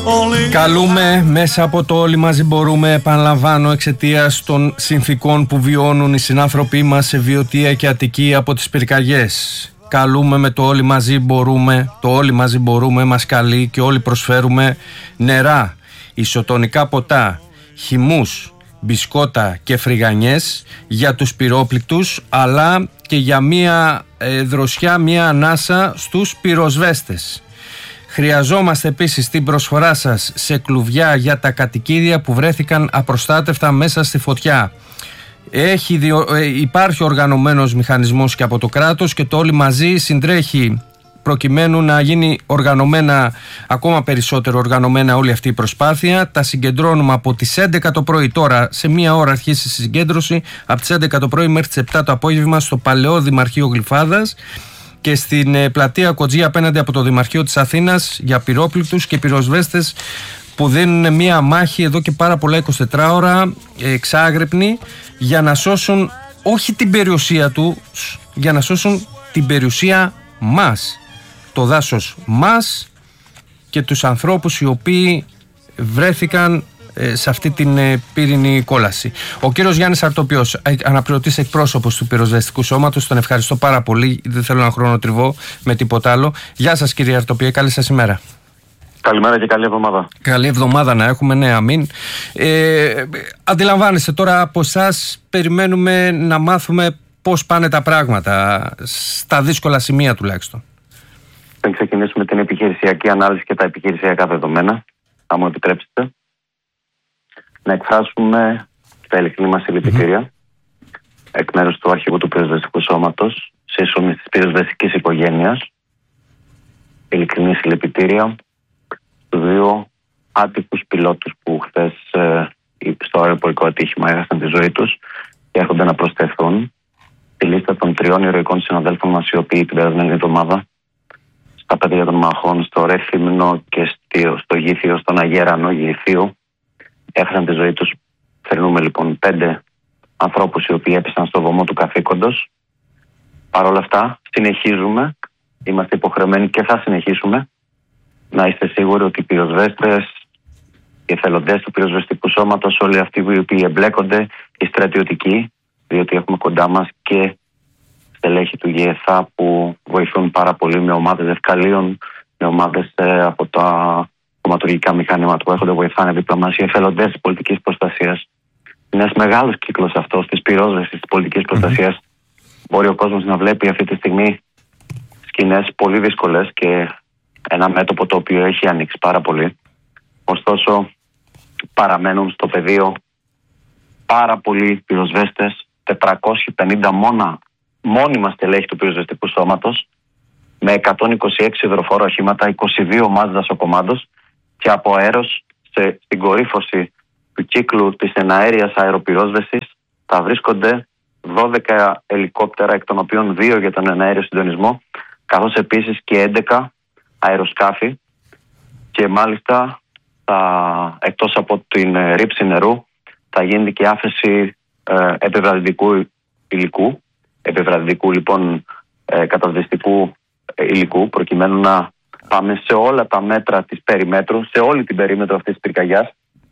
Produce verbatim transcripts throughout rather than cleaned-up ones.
Καλούμε μέσα από το όλοι μαζί μπορούμε, επαναλαμβάνω, εξαιτίας των συνθήκων που βιώνουν οι συνάνθρωποι μας σε Βιωτία και Αττική από τις πυρκαγιές. Καλούμε με το όλοι μαζί μπορούμε, το όλοι μαζί μπορούμε μας καλεί και όλοι προσφέρουμε νερά, ισοτονικά ποτά, χυμούς, μπισκότα και φρυγανιές για τους πυρόπληκτους, αλλά και για μια ε, δροσιά, μια ανάσα στους πυροσβέστες. Χρειαζόμαστε επίσης την προσφορά σας σε κλουβιά για τα κατοικίδια που βρέθηκαν απροστάτευτα μέσα στη φωτιά. Έχει διο... Υπάρχει οργανωμένος μηχανισμός και από το κράτος και το όλοι μαζί συντρέχει προκειμένου να γίνει οργανωμένα, ακόμα περισσότερο οργανωμένα όλη αυτή η προσπάθεια. Τα συγκεντρώνουμε από τις έντεκα το πρωί, τώρα σε μία ώρα αρχίσει η συγκέντρωση, από τις έντεκα το πρωί μέχρι τις επτά το απόγευμα στο Παλαιό Δημαρχείο Γλυφάδας και στην πλατεία Κοτζή απέναντι από το Δημαρχείο της Αθήνας για πυρόπληκτους και πυροσβέστες που δίνουν μία μάχη εδώ και πάρα πολλά εικοσιτέσσερις ώρα εξάγρυπνη για να σώσουν όχι την περιουσία τους, για να σώσουν την περιουσία μας, το δάσος μας και τους ανθρώπους οι οποίοι βρέθηκαν σε αυτή την πύρινη κόλαση. Ο κύριος Γιάννης Αρτοπιός, αναπληρωτής εκπρόσωπος του Πυροσβεστικού Σώματος, τον ευχαριστώ πάρα πολύ, δεν θέλω να χρονοτριβώ με τίποτα άλλο. Γεια σας κύριε Αρτοπιέ, καλή σας ημέρα. Καλημέρα και καλή εβδομάδα. Καλή εβδομάδα να έχουμε, ναι, αμήν. Ε, αντιλαμβάνεστε τώρα από εσάς, περιμένουμε να μάθουμε πώς πάνε τα πράγματα, στα δύσκολα σημεία τουλάχιστον. Θα ξεκινήσουμε την επιχειρησιακή ανάλυση και τα επιχειρησιακά δεδομένα, αν μου επιτρέψετε. Να εκφράσουμε τα ειλικρινή μας συλληπιτήρια mm-hmm. εκ μέρους του Αρχηγού του Πυροσβεστικού Σώματος, σύσσωμης της πυροσβεστικής οικογένειας. Ειλικρινή συλληπιτήρια στους δύο άτυχους πιλότους που χθες ε, στο αεροπορικό ατύχημα έχασαν τη ζωή τους και έρχονται να προσθεθούν στη λίστα των τριών ηρωικών συναδέλφων μας, οι οποίοι την περασμένη εβδομάδα στα πεδία των μαχών, στο Ρέθυμνο και στο Γήθιο, στον Αγέρανο Γηθίου, έχασαν τη ζωή τους. Φερνούμε λοιπόν πέντε ανθρώπους οι οποίοι έπεσαν στο βωμό του καθήκοντος. Παρ' όλα αυτά συνεχίζουμε, είμαστε υποχρεωμένοι και θα συνεχίσουμε να είστε σίγουροι ότι οι πυροσβέστες, οι εθελοντές του πυροσβεστικού σώματος, όλοι αυτοί οι οποίοι εμπλέκονται, οι στρατιωτικοί, διότι έχουμε κοντά μας και στελέχη του ΓΕΘΑ που βοηθούν πάρα πολύ με ομάδες ευκαλίων, με ομάδες ε, από τα κομματουργικά μηχανήματα που έρχονται, βοηθάνε δίπλα μας, οι εθελοντές της πολιτικής προστασίας. Είναι ένας μεγάλος κύκλος αυτός της πυρόσβεσης της πολιτικής προστασίας. Mm-hmm. Μπορεί ο κόσμος να βλέπει αυτή τη στιγμή σκηνές πολύ δύσκολες και ένα μέτωπο το οποίο έχει ανοίξει πάρα πολύ. Ωστόσο, παραμένουν στο πεδίο πάρα πολλοί πυροσβέστες, τετρακόσια πενήντα μόνα μόνιμα στελέχη του πυροσβεστικού σώματος, με εκατόν είκοσι έξι υδροφόρο οχήματα, είκοσι δύο ομάδες δασοκομάντος και από αέρος σε, στην κορύφωση του κύκλου της εναέριας αεροπυρόσβεσης θα βρίσκονται δώδεκα ελικόπτερα, εκ των οποίων δύο για τον εναέριο συντονισμό, καθώς επίσης και έντεκα αεροσκάφη και μάλιστα θα, εκτός από την ε, ρήψη νερού θα γίνει και άφεση ε, επιβραδυτικού υλικού, επιβραδυτικού λοιπόν ε, κατασβεστικού υλικού, προκειμένου να πάμε σε όλα τα μέτρα της περιμέτρου, σε όλη την περίμετρο αυτής της πυρκαγιάς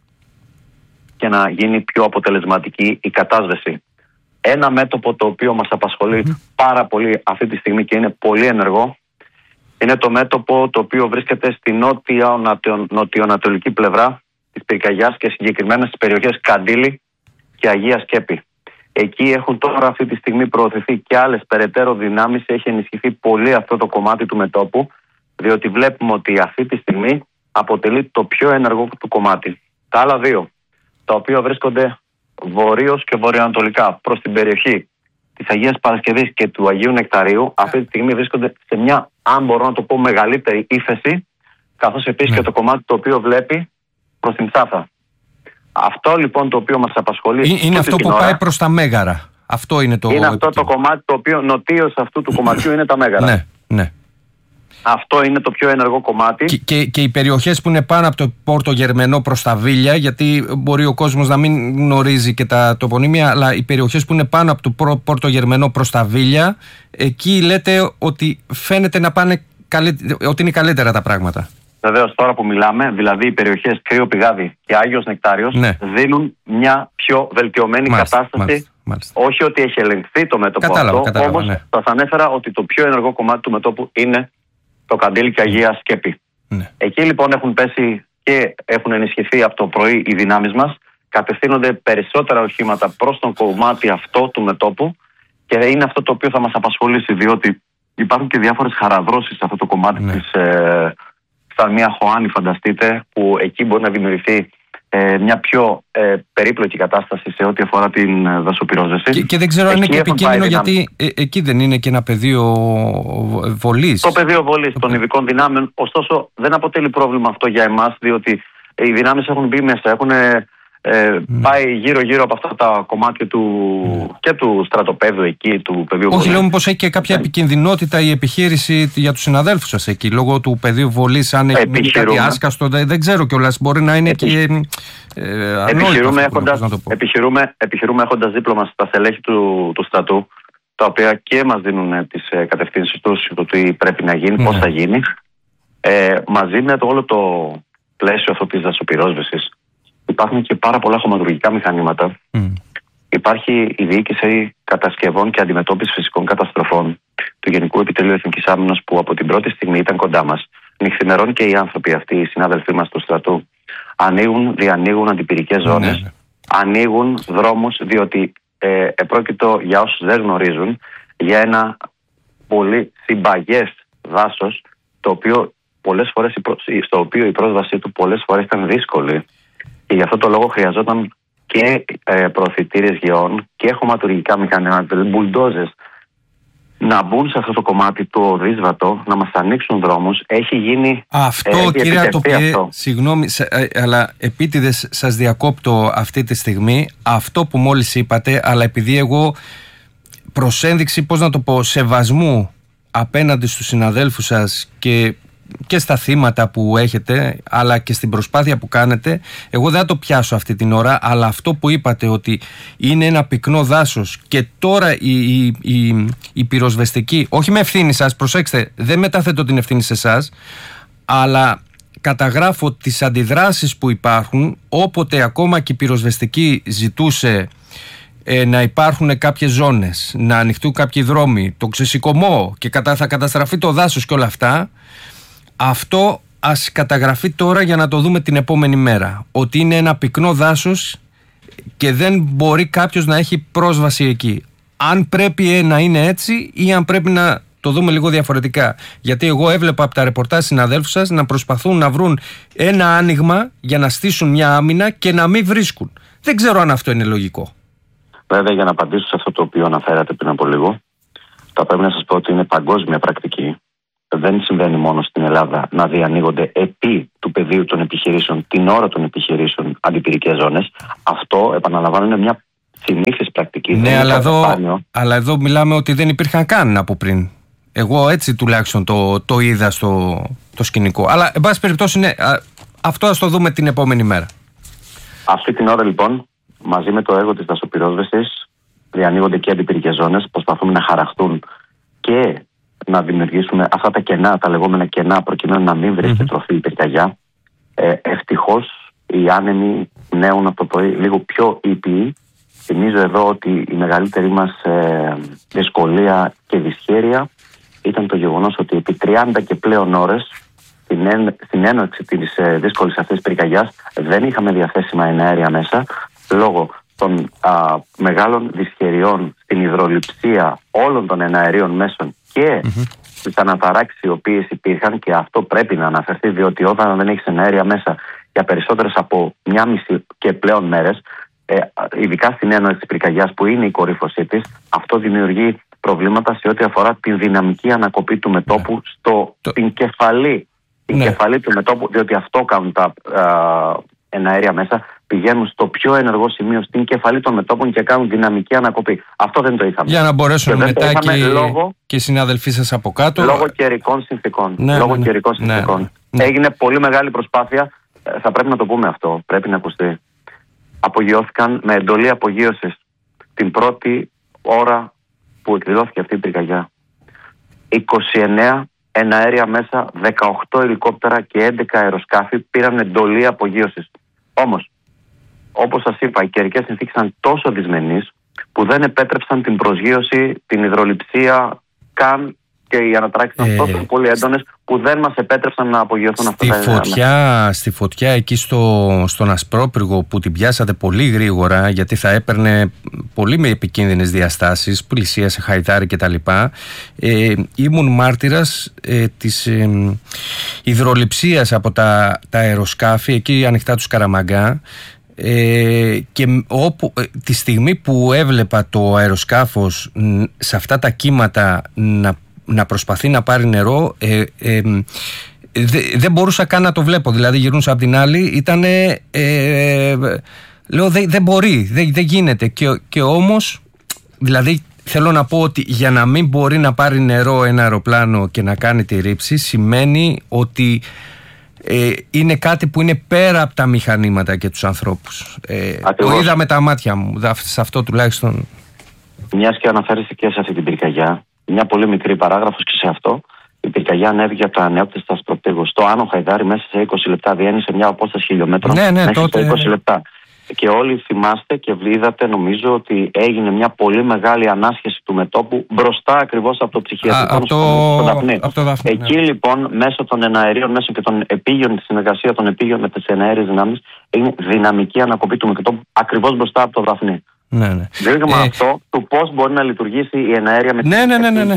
και να γίνει πιο αποτελεσματική η κατάσβεση. Ένα μέτωπο το οποίο μας απασχολεί mm-hmm. πάρα πολύ αυτή τη στιγμή και είναι πολύ ενεργό είναι το μέτωπο το οποίο βρίσκεται στη νότια, νοτιοανατολική πλευρά της πυρκαγιάς και συγκεκριμένα στις περιοχές Καντήλη και Αγία Σκέπη. Εκεί έχουν τώρα αυτή τη στιγμή προωθηθεί και άλλες περαιτέρω δυνάμεις, έχει ενισχυθεί πολύ αυτό το κομμάτι του μετώπου, διότι βλέπουμε ότι αυτή τη στιγμή αποτελεί το πιο ενεργό του κομμάτι. Τα άλλα δύο, τα οποία βρίσκονται βορείως και βορειοανατολικά προς την περιοχή της Αγίας Παρασκευής και του Αγίου Νεκταρίου, αυτή τη στιγμή βρίσκονται σε μια, αν μπορώ να το πω, μεγαλύτερη ύφεση, καθώς επίσης ναι. και το κομμάτι το οποίο βλέπει προς την Ψάθα. Αυτό λοιπόν το οποίο μας απασχολεί... Είναι, είναι αυτό που ώρα, πάει προς τα Μέγαρα. Αυτό είναι το... Είναι αυτό το κομμάτι το οποίο νοτίως αυτού του κομματιού είναι τα Μέγαρα. Ναι, ναι. Αυτό είναι το πιο ενεργό κομμάτι. Και, και, και οι περιοχές που είναι πάνω από το Πόρτο Γερμενό προς τα Βίλια, γιατί μπορεί ο κόσμος να μην γνωρίζει και τα τοπονύμια, αλλά οι περιοχές που είναι πάνω από το Πόρτο Γερμενό προς τα Βίλια, εκεί λέτε ότι φαίνεται να πάνε καλύ... ότι είναι καλύτερα τα πράγματα. βεβαίως τώρα που μιλάμε, δηλαδή οι περιοχές Κρύο Πηγάδι και Άγιος Νεκτάριος, ναι, δίνουν μια πιο βελτιωμένη μάλιστα, κατάσταση. Μάλιστα, μάλιστα. Όχι ότι έχει ελεγχθεί το μέτωπο κατάλαβα, αυτό, κατάλαβα, όμως ναι, σας ανέφερα ότι το πιο ενεργό κομμάτι του μετώπου είναι το Καντήλι και Αγία Σκέπη. Ναι. Εκεί λοιπόν έχουν πέσει και έχουν ενισχυθεί από το πρωί οι δυνάμεις μας. Κατευθύνονται περισσότερα οχήματα προς το κομμάτι αυτό του μετώπου και είναι αυτό το οποίο θα μας απασχολήσει, διότι υπάρχουν και διάφορες χαραδρώσεις σε αυτό το κομμάτι, ναι, της ε, σαν μια Χωάνη, φανταστείτε, που εκεί μπορεί να δημιουργηθεί ε, μια πιο ε, περίπλοκη κατάσταση σε ό,τι αφορά την ε, δασοπυρόσβεση. Και, και δεν ξέρω αν είναι και επικίνδυνο, γιατί ε, εκεί δεν είναι και ένα πεδίο βολής. Το πεδίο βολής των ειδικών δυνάμεων, ωστόσο δεν αποτελεί πρόβλημα αυτό για εμάς, διότι οι δυνάμεις έχουν μπει μέσα, έχουν Ε, mm. πάει γύρω-γύρω από αυτά τα κομμάτια του, mm. και του στρατοπέδου εκεί, του πεδίου βολής. Όχι, λέω μήπως έχει και κάποια yeah. επικινδυνότητα η επιχείρηση για τους συναδέλφους σας εκεί, λόγω του πεδίου βολής, αν έχει μείνει κάτι άσκαστο, δεν, δεν ξέρω κιόλας, μπορεί να είναι Επι... και ε, επιχειρούμε, έχοντας, επιχειρούμε, επιχειρούμε έχοντας δίπλωμα στα στελέχη του, του στρατού, τα οποία και μας δίνουν τις ε, κατευθύνσεις τους, το τι πρέπει να γίνει, mm. πώς θα γίνει, ε, μαζί με το όλο το πλαίσιο αυτό της δασοπυρόσβεσης. Υπάρχουν και πάρα πολλά χωματουργικά μηχανήματα. Mm. Υπάρχει η διοίκηση κατασκευών και αντιμετώπισης φυσικών καταστροφών του Γενικού Επιτελείου Εθνικής Άμυνας, που από την πρώτη στιγμή ήταν κοντά μας. Νυχθημερών και οι άνθρωποι αυτοί, οι συνάδελφοί μας του στρατού, ανοίγουν, διανοίγουν αντιπυρικές ζώνες, mm. ανοίγουν δρόμους, διότι ε, επρόκειτο, για όσους δεν γνωρίζουν, για ένα πολύ συμπαγές δάσος, το οποίο πολλές φορές, στο οποίο η πρόσβασή του πολλές φορές ήταν δύσκολη. Και γι' αυτό το λόγο χρειαζόταν και ε, προωθητήριες γεών και χωματουργικά μηχανήματα, δηλαδή μπουλντόζες, να μπουν σε αυτό το κομμάτι του οδύσβατο, να μας ανοίξουν δρόμους. Έχει γίνει. Αυτό, ε, κύριε Ατοπιέ, συγγνώμη, αλλά επίτηδες σας διακόπτω αυτή τη στιγμή. Αυτό που μόλις είπατε, αλλά επειδή εγώ προς ένδειξη, πώς να το πω, σεβασμού απέναντι στους συναδέλφους σας και. και στα θύματα που έχετε, αλλά και στην προσπάθεια που κάνετε, εγώ δεν θα το πιάσω αυτή την ώρα, αλλά αυτό που είπατε, ότι είναι ένα πυκνό δάσος και τώρα η, η, η, η πυροσβεστική, όχι με ευθύνη σας, προσέξτε, δεν μεταθέτω την ευθύνη σε εσάς, αλλά καταγράφω τις αντιδράσεις που υπάρχουν όποτε ακόμα και η πυροσβεστική ζητούσε ε, να υπάρχουν κάποιες ζώνες, να ανοιχτούν κάποιοι δρόμοι, το ξεσηκωμό και κατα, θα καταστραφεί το δάσος και όλα αυτά. Αυτό ας καταγραφεί τώρα για να το δούμε την επόμενη μέρα. Ότι είναι ένα πυκνό δάσος και δεν μπορεί κάποιος να έχει πρόσβαση εκεί. Αν πρέπει να είναι έτσι ή αν πρέπει να το δούμε λίγο διαφορετικά. Γιατί εγώ έβλεπα από τα ρεπορτάζ συναδέλφους σας να προσπαθούν να βρουν ένα άνοιγμα για να στήσουν μια άμυνα και να μην βρίσκουν. Δεν ξέρω αν αυτό είναι λογικό. Βέβαια, για να απαντήσω σε αυτό το οποίο αναφέρατε πριν από λίγο, θα πρέπει να σας πω ότι είναι παγκόσμια πρακτική. Δεν συμβαίνει μόνο στην Ελλάδα να διανοίγονται επί του πεδίου των επιχειρήσεων, την ώρα των επιχειρήσεων, αντιπυρικές ζώνες. Αυτό, επαναλαμβάνω, είναι μια συνήθις πρακτική. Ναι, αλλά εδώ, αλλά εδώ μιλάμε ότι δεν υπήρχαν καν από πριν. Εγώ έτσι τουλάχιστον το, το είδα στο το σκηνικό. Αλλά, εν πάση περιπτώσει, ναι, αυτό ας το δούμε την επόμενη μέρα. Αυτή την ώρα, λοιπόν, μαζί με το έργο της δασοπυρόσβεσης, διανοίγονται και αντιπυρικές ζώνες. Προσπαθούμε να χαραχτούν και να δημιουργήσουμε αυτά τα κενά, τα λεγόμενα κενά, προκειμένου να μην βρίσκεται mm-hmm. τροφή η πυρκαγιά. Ε, ευτυχώς οι άνεμοι νέουν από το πρωί λίγο πιο ήπιοι. Θυμίζω εδώ ότι η μεγαλύτερη μας ε, δυσκολία και δυσχέρεια ήταν το γεγονός ότι επί τριάντα και πλέον ώρες στην, εν, στην έναρξη της ε, δύσκολης αυτής πυρκαγιάς δεν είχαμε διαθέσιμα εναέρια μέσα, λόγω των α, μεγάλων δυσχεριών στην υδρολειψία όλων των εναερίων μέσων και mm-hmm. στις αναταράξεις οι οποίες υπήρχαν, και αυτό πρέπει να αναφερθεί, διότι όταν δεν έχεις εναέρια μέσα για περισσότερες από μια μισή και πλέον μέρες, ε, ειδικά στην έναρξη της πυρκαγιάς που είναι η κορύφωσή της, αυτό δημιουργεί προβλήματα σε ό,τι αφορά την δυναμική ανακοπή του μετώπου yeah. στο, το... την κεφαλή, την yeah. κεφαλή του μετώπου, διότι αυτό κάνουν τα α, εναέρια μέσα. Πηγαίνουν στο πιο ενεργό σημείο, στην κεφαλή των μετώπων, και κάνουν δυναμική ανακοπή. Αυτό δεν το είχαμε. Για να μπορέσουν και μετά και, λόγω, και οι συνάδελφοί σας από κάτω. Λόγω καιρικών συνθήκων. Ναι, λόγω ναι, καιρικών ναι, συνθήκων. Ναι, ναι. Έγινε πολύ μεγάλη προσπάθεια. Θα πρέπει να το πούμε αυτό. Πρέπει να ακουστεί. Απογειώθηκαν με εντολή απογείωσης την πρώτη ώρα που εκδηλώθηκε αυτή η πυρκαγιά. είκοσι εννέα εναέρια μέσα, δεκαοκτώ ελικόπτερα και έντεκα αεροσκάφη πήραν εντολή απογείωσης. Όμως, όπως σας είπα, οι καιρικές συνθήκες ήταν τόσο δυσμενείς που δεν επέτρεψαν την προσγείωση, την υδρολειψία καν, και οι ανατράξεις ήταν ε, τόσο πολύ έντονες που δεν μας επέτρεψαν να απογειωθούν αυτά τα φωτιά, στη φωτιά εκεί στο, στον Ασπρόπυργο που την πιάσατε πολύ γρήγορα, γιατί θα έπαιρνε πολύ με επικίνδυνες διαστάσεις, πλησίασε Χαϊδάρι κτλ. Ε, ήμουν μάρτυρας ε, της ε, υδρολειψίας από τα, τα αεροσκάφη εκεί ανοιχτά του Σκαραμαγκά. Ε, και όπου, ε, τη στιγμή που έβλεπα το αεροσκάφος σε αυτά τα κύματα να, να προσπαθεί να πάρει νερό, ε, ε, δε, δεν μπορούσα καν να το βλέπω. Δηλαδή γυρνούσα από την άλλη, ήτανε ε, λέω δεν δε μπορεί, δεν δε γίνεται και, και όμως, δηλαδή θέλω να πω ότι για να μην μπορεί να πάρει νερό ένα αεροπλάνο και να κάνει τη ρήψη, σημαίνει ότι Ε, είναι κάτι που είναι πέρα από τα μηχανήματα και τους ανθρώπους. Ε, το είδα με τα μάτια μου, σε αυτό τουλάχιστον. Μιας και αναφέρεστε και σε αυτή την πυρκαγιά, μια πολύ μικρή παράγραφος και σε αυτό. Η πυρκαγιά ανέβηκε από τα Νεόπτιστα Ασπροπύργου στο Άνω Χαϊδάρι μέσα σε είκοσι λεπτά. Διένυσε μια απόσταση χιλιόμετρων ναι, ναι, μέσα τότε... σε είκοσι λεπτά. Και όλοι θυμάστε και είδατε, νομίζω, ότι έγινε μια πολύ μεγάλη ανάσχεση του μετώπου μπροστά ακριβώς από το ψυχιατρικό από το... Δαφνί. Από το Δαφνί. Εκεί ναι. λοιπόν, μέσω των εναερίων μέσω και των επίγειων, τη συνεργασία των επίγειων με τις εναέριες δυνάμεις, είναι δυναμική ανακοπή του μετώπου ακριβώς μπροστά από το Δαφνί. Ναι, ναι. Δείγμα ε... αυτό του πώς μπορεί να λειτουργήσει η εναέρια με ναι, τις ναι, ναι, ναι, ναι.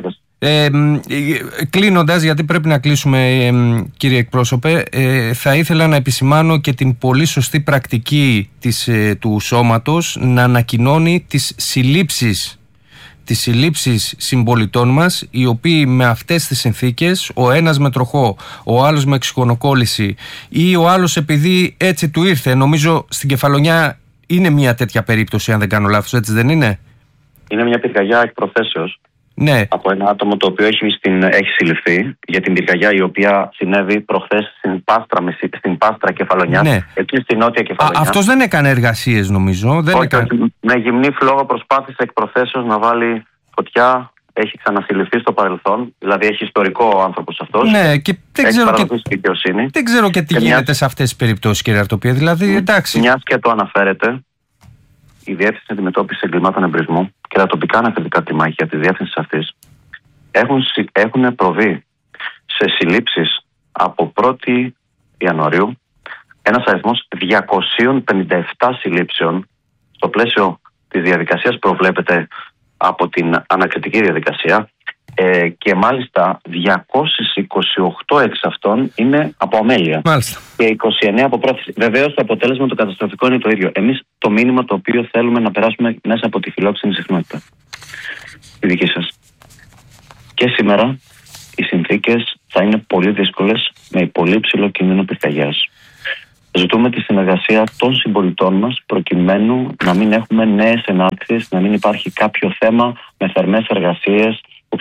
Ε, κλείνοντας, γιατί πρέπει να κλείσουμε, ε, κύριε εκπρόσωπε, ε, θα ήθελα να επισημάνω και την πολύ σωστή πρακτική της, ε, του σώματος να ανακοινώνει τις συλλήψεις τις συλλήψεις συμπολιτών μας, οι οποίοι με αυτές τις συνθήκες, ο ένας με τροχό, ο άλλος με εξυγχρονοκόλληση ή ο άλλος επειδή έτσι του ήρθε, νομίζω στην Κεφαλονιά είναι μια τέτοια περίπτωση, αν δεν κάνω λάθος, έτσι δεν είναι? Είναι μια πυρκαγιά εκ προθέσεως. Ναι. Από ένα άτομο το οποίο έχει, στην, έχει συλληφθεί για την πυρκαγιά η οποία συνέβη προχθές στην Πάστρα, στην Πάστρα Κεφαλονιά, ναι. εκεί στη Νότια Κεφαλονιά. Α, αυτός δεν έκανε εργασίες, νομίζω. Δεν Όχι, έκανε... με γυμνή φλόγα προσπάθησε εκ προθέσεως να βάλει φωτιά. Έχει ξανασυλληφθεί στο παρελθόν, δηλαδή έχει ιστορικό ο άνθρωπος αυτός. Ναι, και δεν έχει ξέρω και, δικαιοσύνη. Δεν ξέρω και τι και γίνεται μιας... σε αυτές τις περιπτώσεις, κύριε Αρτοπία. Δηλαδή, εντάξει. Μιας και το αναφέρεται, η Διεύθυνση Αντιμετώπισης Εγκλημάτων Εμπρισμού και τα τοπικά ανακριτικά τιμάχια τη διεύθυνση αυτή έχουν, έχουν προβεί σε συλλήψεις από πρώτη Ιανουαρίου ένας αριθμός διακόσιες πενήντα επτά συλλήψεων στο πλαίσιο της διαδικασίας που προβλέπεται από την ανακριτική διαδικασία ε, και μάλιστα διακόσιες είκοσι οκτώ εξ αυτών είναι από αμέλεια. Μάλιστα. Και είκοσι εννέα από πρόθεση. Βεβαίως το αποτέλεσμα το καταστροφικό είναι το ίδιο. Εμείς το μήνυμα το οποίο θέλουμε να περάσουμε μέσα από τη φιλόξενη συχνότητα, τη δική σας. Και σήμερα οι συνθήκες θα είναι πολύ δύσκολες με πολύ υψηλό κίνδυνο πυρκαγιάς. Ζητούμε τη συνεργασία των συμπολιτών μας προκειμένου να μην έχουμε νέες ενάρξεις, να μην υπάρχει κάποιο θέμα με θερμές εργασίες,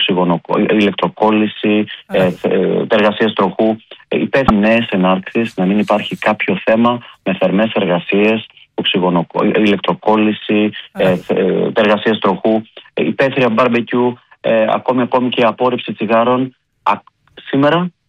ηλεκτροκόλληση, ε, ε, εργασίες τροχού. Ε, υπέρ νέες ενάρξεις, να μην υπάρχει κάποιο θέμα με θερμές εργασίες, ηλεκτροκόλληση, ε, ε, εργασίες τροχού, ε, υπαίθρια μπάρμπεκιου, ε, ακόμη, ακόμη και απόρριψη τσιγάρων. Α, σήμερα